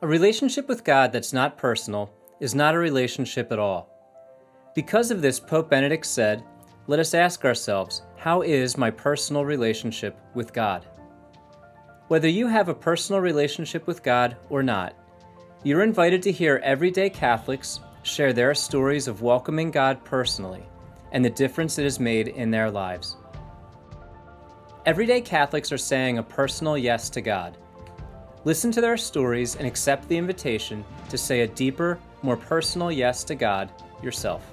A relationship with God that's not personal is not a relationship at all. Because of this, Pope Benedict said, let us ask ourselves, how is my personal relationship with God? Whether you have a personal relationship with God or not, you're invited to hear everyday Catholics share their stories of welcoming God personally and the difference it has made in their lives. Everyday Catholics are saying a personal yes to God. Listen to their stories and accept the invitation to say a deeper, more personal yes to God yourself.